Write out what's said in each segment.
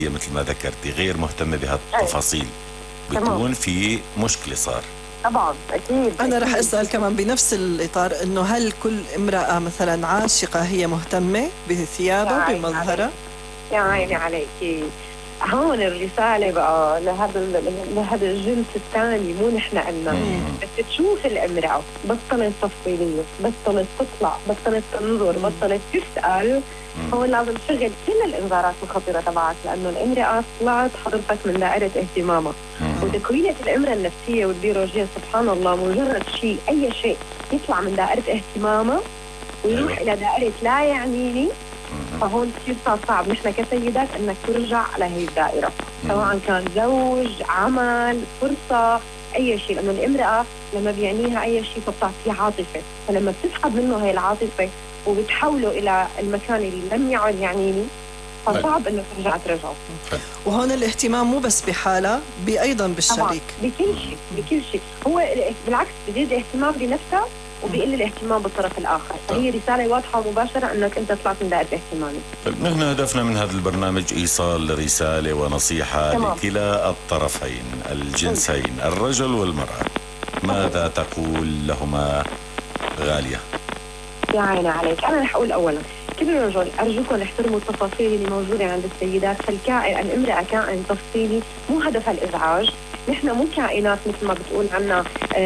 مثل ما ذكرتي غير مهتمة بهالتفاصيل تمام. بتكون في مشكلة صار. طبعا اكيد. أنا رح أكيد. أسأل كمان بنفس الإطار، إنه هل كل امرأة مثلا عاشقة هي مهتمة بثيابها بمظهرها؟ يا عيني عليكي. هون الرسالة بقى لهذا الجنس الثاني، مو نحن قلنا. بس تشوف الامرأة بطلت تفصيلية، بطلت تطلع، بطلت تنظر، بطلت تسأل، هون لازم تشغل كل الإنذارات الخطيرة تبعك، لأنه الامرأة طلعت حضرتك من دائرة اهتمامها. وتكوينة الامرأة النفسية والبيولوجية سبحان الله، مجرد شيء، أي شيء يطلع من دائرة اهتمامها ويروح إلى دائرة لا يعنيني، فهون كثير صعب نحن كسيدات انك ترجع على هي الدائره، سواء كان زوج، عمل، فرصه، اي شيء، لانه الامراه لما بيعنيها اي شيء فبتعطيه عاطفه، فلما بتسحب منه هي العاطفه وبتحوله الى المكان اللي لم يعد يعنيني، فصعب انه ترجعه. وهون الاهتمام مو بس بحالة، ايضا بالشريك. بكل شيء، بكل شيء. هو بالعكس بزيد الاهتمام بنفسها وبيقل الاهتمام بالطرف الاخر، فهي رساله واضحه ومباشره انك انت طلعت من دائره اهتمامي. طيب نحن هدفنا من هذا البرنامج ايصال رساله ونصيحه لكلا الطرفين الجنسين، الرجل والمراه. ماذا تقول لهما غاليه؟ يا عيني عليك. انا رح اقول اولا كل رجل ارجوكم احترموا التفاصيل اللي موجوده عند السيدات، فالكائن الامراه كائن تفصيلي مو هدفها الازعاج. نحن مو كائنات مثل ما بتقول عنا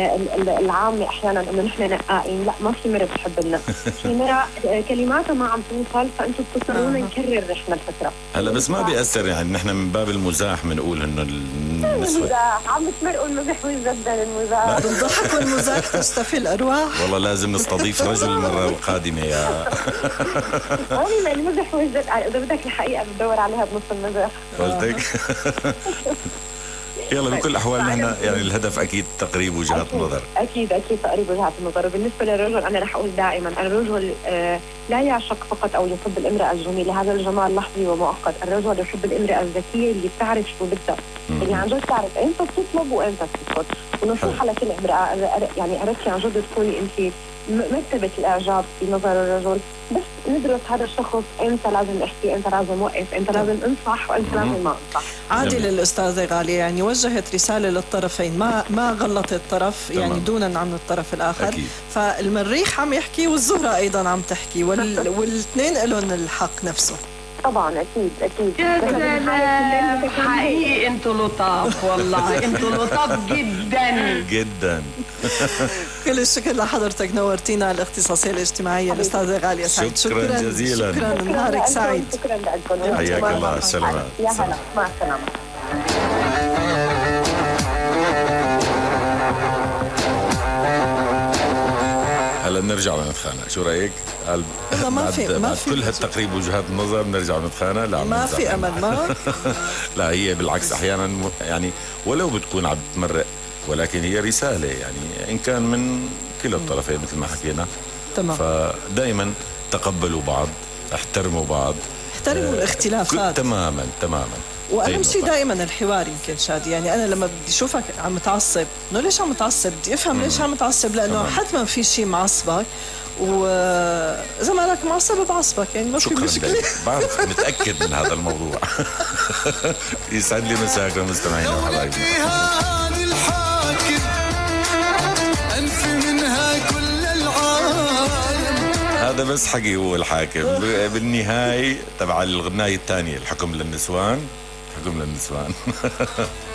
العامة احيانا انه نحن نقائين، لا، ما في مرة بتحبنا. في مرة كلماتها ما عم توصل، فانتم بتضطرونا نكرر نحن الفكرة. هلا بس ما بيأثر، يعني نحن من باب المزاح بنقول انه النسوة المزاح عم تمرقوا المزح ويزبدل المزاح. الضحك والمزاح تستفي الارواح. والله لازم نستضيف رجل المرة القادمة يا هوني المزح ويزبدل، اذا بدك الحقيقة بتدور عليها بنص المزح. قلتك. يلا بكل الأحوال نحن يعني الهدف أكيد تقريب وجهات النظر. أكيد تقريب وجهات النظر. وبالنسبة للرجل أنا رح أقول دائما الرجل لا يعشق فقط أو يحب الامرأة الجميلة، هذا الجمال لحظي ومؤقت. الرجل يحب الامرأة الذكية اللي بتعرف شو بدها، اللي عن جد تعرف أنت بتطلب وأنت بتطلب. ونصيحة لكل امرأة، يعني أردت عن جد تكوني أنت مرتبة الإعجاب في نظر الرجل، بس ندرس هذا الشخص، أنت لازم أحكي، أنت لازم وقف، أنت لازم أنصح، وأنت لازم ما أنصح. عادل الأستاذة غالية يعني وجهت رسالة للطرفين، ما غلطت طرف يعني دونا عن الطرف الآخر. أكيد. فالمريخ عم يحكي والزهرة أيضا عم تحكي والاثنين لهم الحق نفسه. طبعا اكيد. يا سلام، حقيقي انتوا لطاف، والله انتوا لطاف جدا جدا. كل الشكر لحضرتك، نورتينا الاختصاصيه الاجتماعيه الاستاذه غاليه سعيد. شكرا جزيلا. شكرا، نهارك سعيد. شكرا لكم. حياك الله. السلامات. يا هلا، مع السلامه. هلا بنرجع ونتخانق، شو رايك؟ ما في كل هالتقريب وجهات النظر بنرجع ونتخانق؟ لا، ما في امل. ما لا، هي بالعكس احيانا يعني ولو بتكون عم تمرق، ولكن هي رساله يعني ان كان من كلا الطرفين مثل ما حكينا. تمام. فدائما تقبلوا بعض، احترموا بعض، احترموا الاختلافات. تماما. واهم شيء دائما الحوار. يمكن شادي يعني انا لما بدي اشوفك عم متعصب، انه ليش عم متعصب؟ بدي افهم ليش عم متعصب، لانه حتما في شيء معصبك، واذا ما لك معصب بعصبك، يعني ما في مشكله. بعرف، متاكد من هذا الموضوع. يسعد لي مساك لمستمعينا وحبايبي. هذا بس حكي هو الحاكم. بالنهاية تبع الغناية الثانية، الحكم للنسوان.